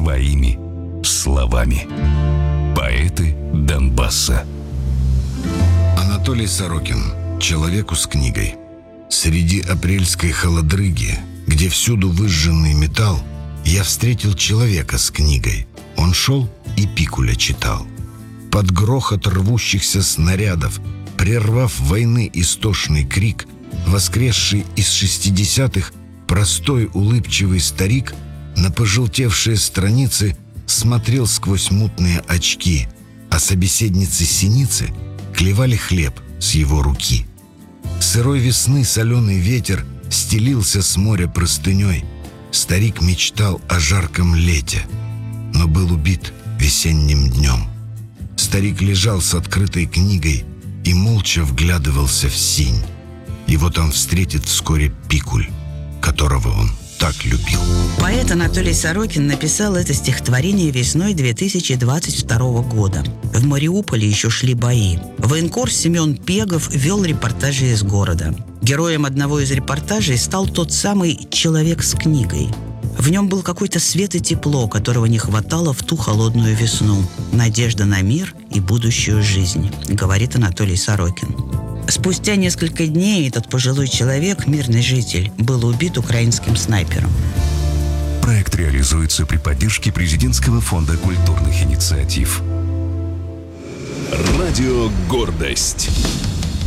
своими словами. Поэты Донбасса. Анатолий Сорокин. Человеку с книгой. Среди апрельской холодрыги, где всюду выжженный металл, я встретил человека с книгой. Он шел и Пикуля читал. Под грохот рвущихся снарядов, прервав войны истошный крик, воскресший из 60-х простой улыбчивый старик на пожелтевшие страницы смотрел сквозь мутные очки, а собеседницы-синицы клевали хлеб с его руки. Сырой весны соленый ветер стелился с моря простыней. Старик мечтал о жарком лете, но был убит весенним днем. Старик лежал с открытой книгой и молча вглядывался в синь. Его там встретит вскоре Пикуль, которого он так любил. Поэт Анатолий Сорокин написал это стихотворение весной 2022 года. В Мариуполе еще шли бои. Военкор Семен Пегов вел репортажи из города. Героем одного из репортажей стал тот самый человек с книгой. В нем был какой-то свет и тепло, которого не хватало в ту холодную весну. Надежда на мир и будущую жизнь, говорит Анатолий Сорокин. Спустя несколько дней этот пожилой человек, мирный житель, был убит украинским снайпером. Проект реализуется при поддержке Президентского фонда культурных инициатив. Радио «Гордость».